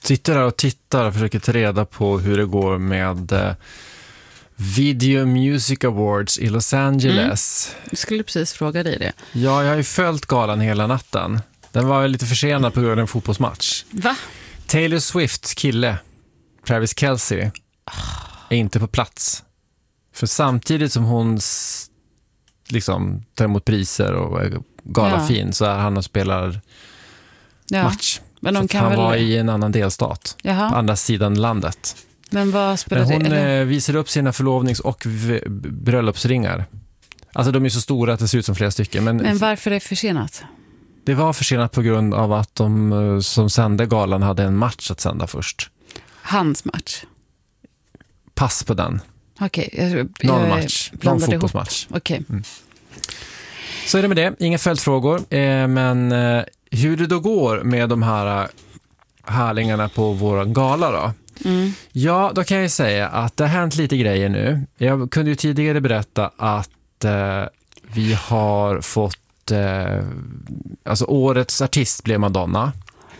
sitter där och tittar och försöker ta reda på hur det går med Video Music Awards i Los Angeles. Jag skulle precis fråga dig det. Ja, jag har ju följt galan hela natten. Den var lite försenad på grund av en fotbollsmatch. Va? Taylor Swifts kille, Travis Kelce, är inte på plats. För samtidigt som hon liksom tar emot priser och är galafin så är han och spelar match. Men de kan han var i en annan delstat. På andra sidan landet. Men vad spelar det? Hon visar upp sina förlovnings- och bröllopsringar. Alltså de är så stora att det ser ut som flera stycken. Men varför är det försenat? Det var försenat på grund av att de som sände galan hade en match att sända först. Hans match? Pass på den. Okej. Någon match. Någon fotbollsmatch. Okej. Så är det med det. Inga följdfrågor. Men hur det då går med de här härlingarna på vår gala då? Ja, då kan jag säga att det har hänt lite grejer nu. Jag kunde ju tidigare berätta att vi har fått alltså årets artist blev Madonna.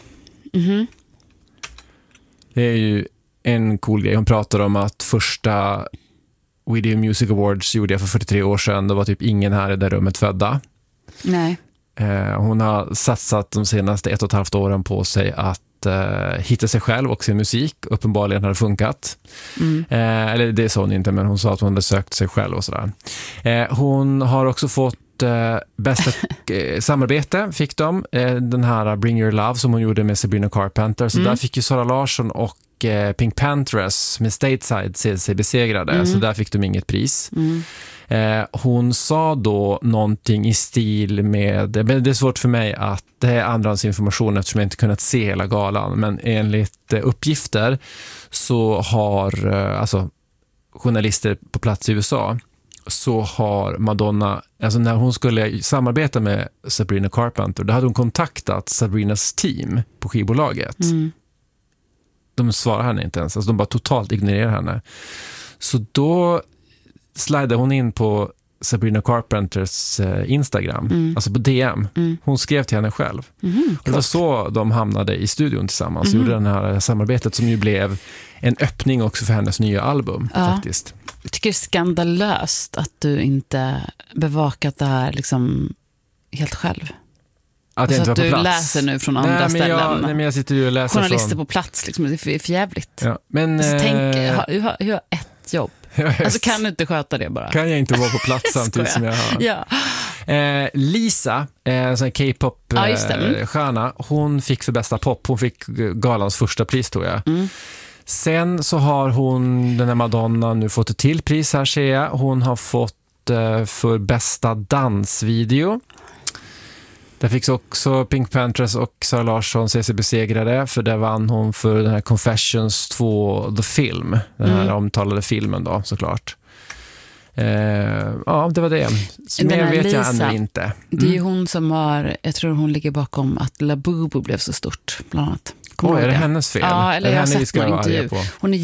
Det är ju en cool grej. Hon pratar om att första Video Music Awards gjorde jag för 43 år sedan. Det var typ ingen här i det rummet födda. Nej. Hon har satsat de senaste 1,5 åren på sig att hitta sig själv och sin musik. Uppenbarligen har det funkat. Eller det sa hon inte, men hon sa att hon hade sökt sig själv och sådär. Hon har också fått bästa samarbete fick de. Den här Bring Your Love som hon gjorde med Sabrina Carpenter. Så där fick ju Sara Larsson och Pink Panthers med Stateside sig besegrade. Så där fick de inget pris. Hon sa då någonting i stil med, det är svårt för mig att det är andrahandsinformation eftersom jag inte kunnat se hela galan, men enligt uppgifter så har alltså journalister på plats i USA så har Madonna, alltså när hon skulle samarbeta med Sabrina Carpenter, då hade hon kontaktat Sabrinas team på skivbolaget. De svarar henne inte ens, alltså de bara totalt ignorerar henne. Så då slidade hon in på Sabrina Carpenters Instagram, alltså på DM. Hon skrev till henne själv. Och det var så de hamnade i studion tillsammans och gjorde det här samarbetet som ju blev en öppning också för hennes nya album faktiskt. Jag tycker det är skandalöst att du inte bevakat det här liksom helt själv. Att, alltså att du plats. Läser nu från andra ställen. Nej, men jag sitter ju och läser journalister på plats, liksom, det är för jävligt. Ja, men, alltså, tänk, jag har ett jobb. Alltså kan du inte sköta det bara? Kan jag inte vara på plats samtidigt som jag har... Ja. Lisa, sån K-pop-stjärna, hon fick för bästa pop. Hon fick galans första pris, tror jag. Sen så har hon, den här Madonna, nu fått ett till pris här, ser jag. Hon har fått för bästa dansvideo. Där fick också Pink Panthers och Sara Larsson sig besegrade, för där vann hon för den här Confessions 2 The Film, den här omtalade filmen då, såklart. Ja, det var det. Mer vet Lisa, jag ännu inte. Det är ju hon som har, jag tror hon ligger bakom att Labubu blev så stort, bland annat. Är det hennes fel? Ja, eller jag har sett någon intervju. Hon är